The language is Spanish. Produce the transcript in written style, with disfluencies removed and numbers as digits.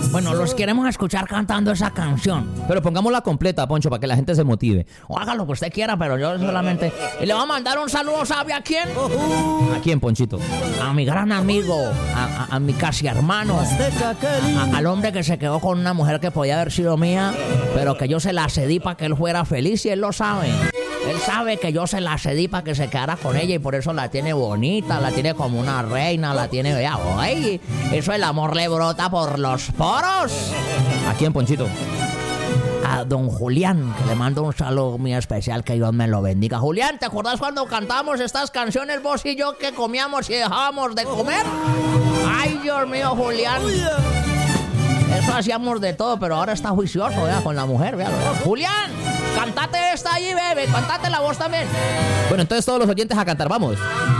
Bueno, los queremos escuchar cantando esa canción. Pero pongámosla completa, Poncho, para que la gente se motive. O haga lo que usted quiera, pero yo solamente... Y le voy a mandar un saludo, ¿sabe a quién? ¿A quién, Ponchito? A mi gran amigo, a mi casi hermano, al hombre que se quedó con una mujer que podía haber sido mía, pero que yo se la cedí para que él fuera feliz y él lo sabe. Él sabe que yo se la cedí para que se quedara con ella y por eso la tiene bonita, la tiene como una reina, la tiene... Ya, ay, eso el amor le brota por los poros. ¿A quién, Ponchito? A don Julián, que le mando un saludo muy especial, que Dios me lo bendiga. Julián, ¿te acuerdas cuando cantamos estas canciones vos y yo, que comíamos y dejábamos de comer? Ay, Dios mío, Julián. Eso hacíamos de todo, pero ahora está juicioso, vea, con la mujer, vea. Julián, cántate esta allí, bebé, cántate la voz también. Bueno, entonces todos los oyentes a cantar, vamos.